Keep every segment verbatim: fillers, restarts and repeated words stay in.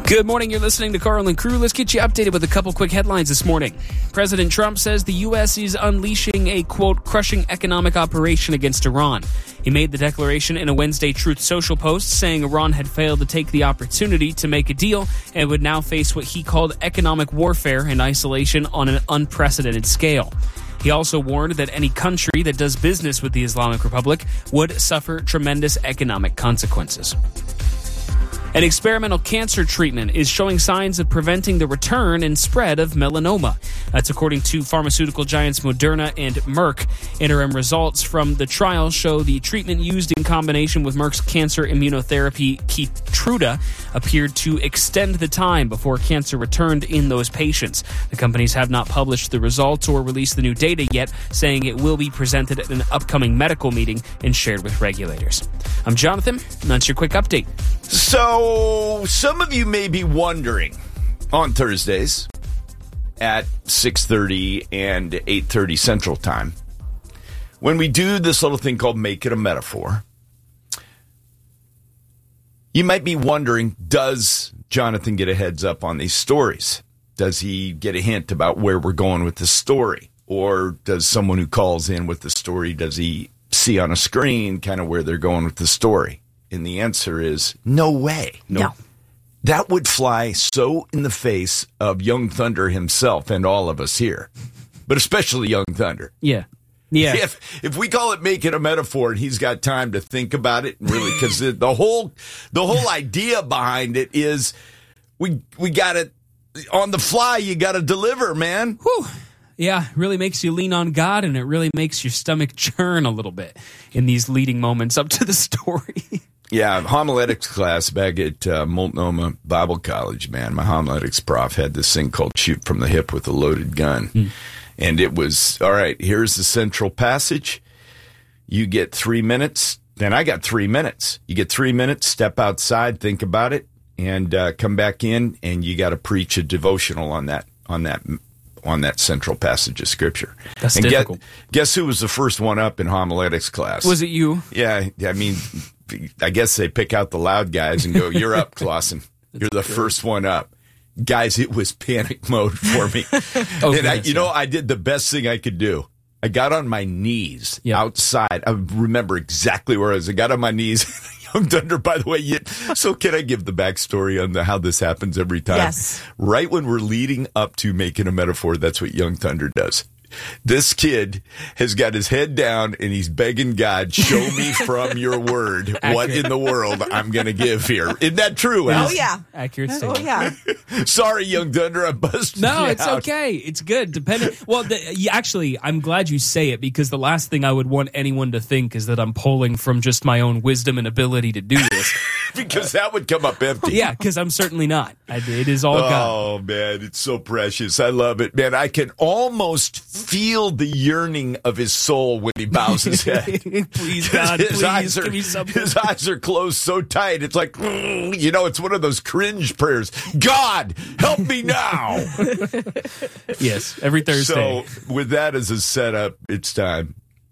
Good morning. You're listening to Carl and Crew. Let's get you updated with a couple quick headlines this morning. President Trump says the U S is unleashing a, quote, crushing economic operation against Iran. He made the declaration in a Wednesday Truth Social post, saying Iran had failed to take the opportunity to make a deal and would now face what he called economic warfare and isolation on an unprecedented scale. He also warned that any country that does business with the Islamic Republic would suffer tremendous economic consequences. An experimental cancer treatment is showing signs of preventing the return and spread of melanoma. That's according to pharmaceutical giants Moderna and Merck. Interim results from the trial show the treatment used in combination with Merck's cancer immunotherapy Keytruda appeared to extend the time before cancer returned in those patients. The companies have not published the results or released the new data yet, saying it will be presented at an upcoming medical meeting and shared with regulators. I'm Jonathan, and that's your quick update. So, some of you may be wondering, on Thursdays at six thirty and eight thirty Central Time, when we do this little thing called Make It a Metaphor, you might be wondering, does Jonathan get a heads up on these stories? Does he get a hint about where we're going with the story? Or does someone who calls in with the story, does he see on a screen kind of where they're going with the story? And the answer is no way. No. no. That would fly so in the face of Young Thunder himself and all of us here, but especially Young Thunder. Yeah. Yeah. If if we call it Make It a Metaphor and he's got time to think about it, really, because the, the whole the whole idea behind it is we we got it on the fly. You got to deliver, man. Whew. Yeah, it really makes you lean on God, and it really makes your stomach churn a little bit in these leading moments up to the story. Yeah, homiletics class back at uh, Multnomah Bible College, man. My homiletics prof had this thing called Shoot from the Hip with a Loaded Gun. Mm. And it was, all right, here's the central passage. You get three minutes. Then I got three minutes. You get three minutes, step outside, think about it, and uh, come back in, and you got to preach a devotional on that, on that on that central passage of Scripture. That's and difficult. Guess, guess who was the first one up in homiletics class? Was it you? Yeah, I mean, I guess they pick out the loud guys and go, you're up, Clausen. You're the first one up. Guys, it was panic mode for me. oh, and I, goodness, you know, yeah. I did the best thing I could do. I got on my knees yep. outside. I remember exactly where I was. I got on my knees. Young Thunder, by the way. You, so can I give the backstory on the, how this happens every time? Yes. Right when we're leading up to Making a Metaphor, that's what Young Thunder does. This kid has got his head down and he's begging God, show me from your word what in the world I'm going to give here. Isn't that true, Al? Oh, yeah. Accurate Oh, statement. yeah. Sorry, Young Thunder, I busted No, you it's out. okay. It's good. Depending. Well, the, yeah, actually, I'm glad you say it, because the last thing I would want anyone to think is that I'm pulling from just my own wisdom and ability to do this. Because that would come up empty. Yeah, because I'm certainly not. I, it is all God. Oh, man, it's so precious. I love it. Man, I can almost feel the yearning of his soul when he bows his head. Please, God, his please, eyes are, give me something. His eyes are closed so tight. It's like, mm, you know, it's one of those cringe prayers. God, help me now. Yes, every Thursday. So with that as a setup, it's time.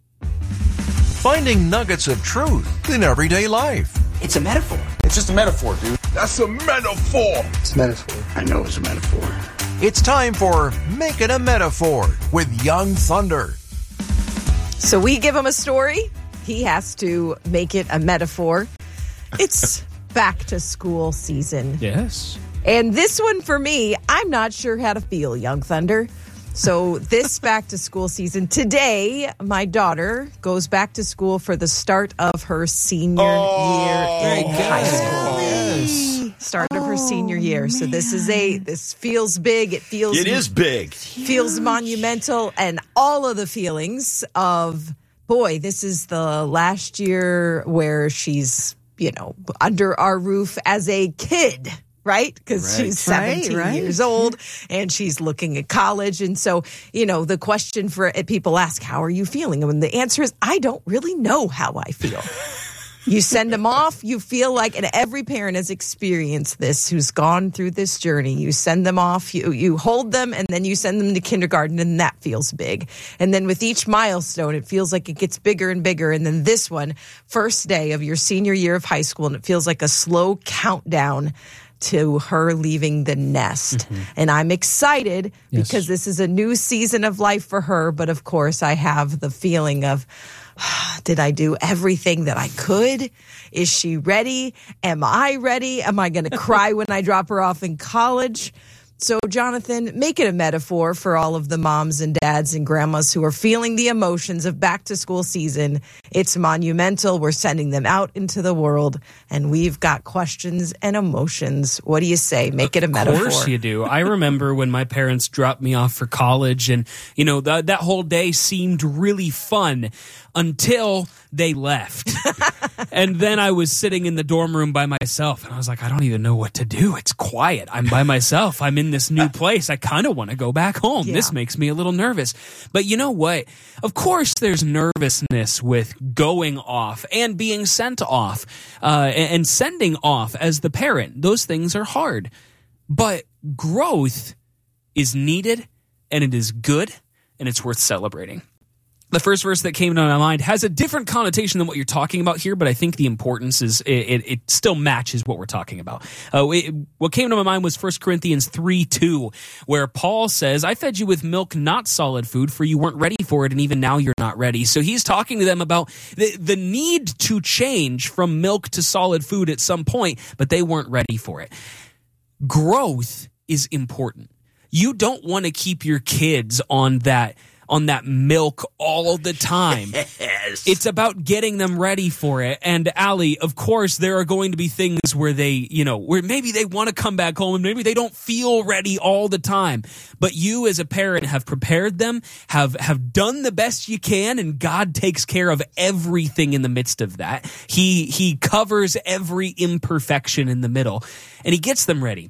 Finding nuggets of truth in everyday life. It's a metaphor. It's just a metaphor, dude. That's a metaphor. It's a metaphor. I know it's a metaphor. It's time for Make It a Metaphor with Young Thunder. So we give him a story. He has to make it a metaphor. It's back to school season. Yes. And this one for me, I'm not sure how to feel, Young Thunder. So this back to school season, today, my daughter goes back to school for the start of her senior Oh, year in good. high school. Yes. Start of her senior year. So this is a, this feels big. It feels, It is big. feels monumental, and all of the feelings of, boy, this is the last year where she's, you know, under our roof as a kid. Right? Because Right. she's seventeen Right, right. years old and she's looking at college. And so, you know, the question for people ask, how are you feeling? And the answer is, I don't really know how I feel. You send them off, you feel like, and every parent has experienced this who's gone through this journey. You send them off, you, you hold them, and then you send them to kindergarten, and that feels big. And then with each milestone, it feels like it gets bigger and bigger. And then this one, first day of your senior year of high school, and it feels like a slow countdown to her leaving the nest. Mm-hmm. And I'm excited yes. because this is a new season of life for her. But of course, I have the feeling of, did I do everything that I could? Is she ready? Am I ready? Am I going to cry when I drop her off in college? So, Jonathan, make it a metaphor for all of the moms and dads and grandmas who are feeling the emotions of back to school season. It's monumental. We're sending them out into the world, and we've got questions and emotions. What do you say? Make it a metaphor. Of course you do. I remember when my parents dropped me off for college, and, you know, th- that whole day seemed really fun until they left. And then I was sitting in the dorm room by myself, and I was like, I don't even know what to do. It's quiet. I'm by myself. I'm in this new place. I kind of want to go back home. Yeah. This makes me a little nervous. But you know what? Of course there's nervousness with going off and being sent off uh, and sending off as the parent. Those things are hard. But growth is needed, and it is good, and it's worth celebrating. The first verse that came to my mind has a different connotation than what you're talking about here, but I think the importance is it, it, it still matches what we're talking about. Uh, it, what came to my mind was First Corinthians three two, where Paul says, I fed you with milk, not solid food, for you weren't ready for it, and even now you're not ready. So he's talking to them about the, the need to change from milk to solid food at some point, but they weren't ready for it. Growth is important. You don't want to keep your kids on that on that milk all the time. Yes. It's about getting them ready for it. And Allie, of course, there are going to be things where they, you know, where maybe they want to come back home and maybe they don't feel ready all the time. But you as a parent have prepared them, have, have done the best you can, and God takes care of everything in the midst of that. He, he covers every imperfection in the middle, and he gets them ready.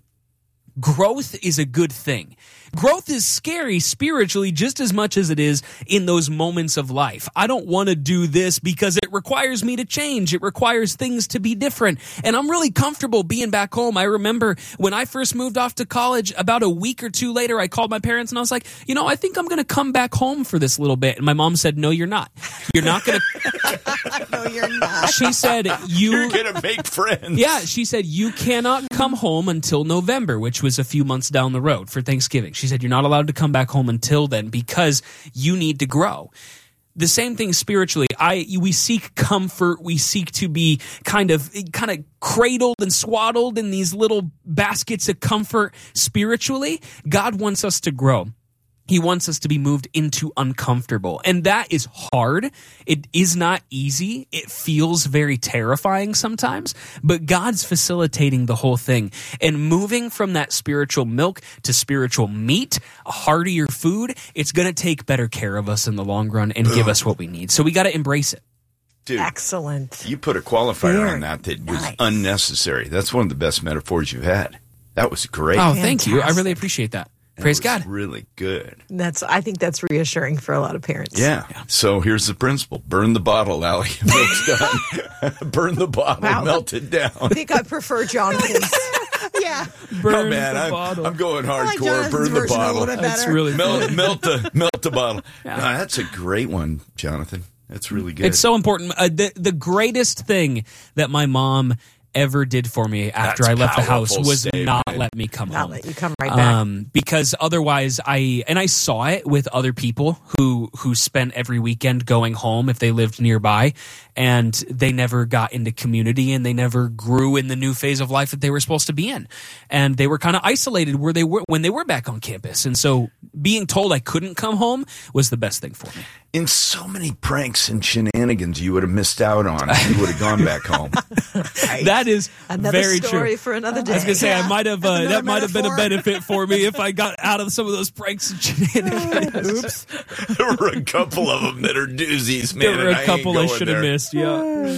Growth is a good thing. Growth is scary spiritually just as much as it is in those moments of life. I don't want to do this because it requires me to change. It requires things to be different. And I'm really comfortable being back home. I remember when I first moved off to college, about a week or two later, I called my parents and I was like, you know, I think I'm going to come back home for this little bit. And my mom said, no, you're not. You're not going to. No, you're not. She said, you, you're going to make friends. Yeah. She said, you cannot come home until November, which was a few months down the road for Thanksgiving. She said, you're not allowed to come back home until then because you need to grow. The same thing spiritually. I we seek comfort. We seek to be kind of kind of cradled and swaddled in these little baskets of comfort spiritually. God wants us to grow. He wants us to be moved into uncomfortable. And that is hard. It is not easy. It feels very terrifying sometimes. But God's facilitating the whole thing. And moving from that spiritual milk to spiritual meat, a heartier food, it's going to take better care of us in the long run and give us what we need. So we got to embrace it. Dude, excellent. You put a qualifier Very on that that was nice. Unnecessary. That's one of the best metaphors you've had. That was great. Oh, thank you. I really appreciate that. Praise God. Really good. That's. I think that's reassuring for a lot of parents. Yeah. yeah. So here's the principle: burn the bottle, Allie. Milk's done. Burn the bottle. Wow. Melt it down. I think I prefer Jonathan's. Yeah. Burn oh man, the I'm, bottle. I'm going hardcore. Like burn the bottle. That's really melt, melt the melt the bottle. Yeah. No, that's a great one, Jonathan. That's really good. It's so important. Uh, the the greatest thing that my mom ever did for me after That's I left the house powerful was statement. not let me come Not home. let you come right back. Um, because otherwise I, and I saw it with other people who, who spent every weekend going home if they lived nearby, and they never got into community and they never grew in the new phase of life that they were supposed to be in. And they were kind of isolated where they were when they were back on campus. And so being told I couldn't come home was the best thing for me. In so many pranks and shenanigans you would have missed out on if you would have gone back home. Right. That is another very story true. for another day. I was going to say, Yeah. I might have, uh, Another that might have been a metaphor. benefit for me if I got out of some of those pranks and shenanigans. Oops. There were a couple of them that are doozies, man. There were and a I couple I ain't going should have there. missed, yeah.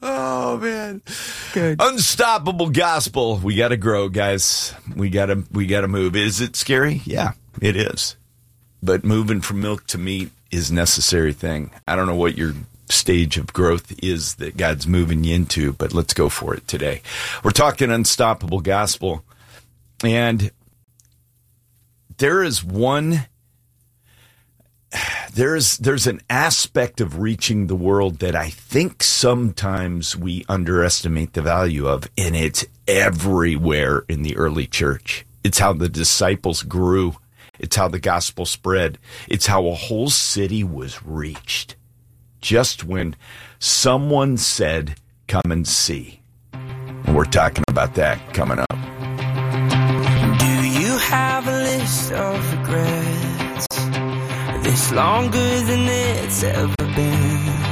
Oh man, Good. Unstoppable gospel. We got to grow, guys. We got to we got to move. Is it scary? Yeah, it is. But moving from milk to meat is a necessary thing. I don't know what your stage of growth is that God's moving you into, but let's go for it today. We're talking unstoppable gospel, and there is one there's there's an aspect of reaching the world that I think sometimes we underestimate the value of, and it's everywhere in the early church. It's how the disciples grew. It's how the gospel spread. It's how a whole city was reached. Just when someone said, "Come and see." And we're talking about that coming up. Do you have a list of regrets? It's longer than it's ever been.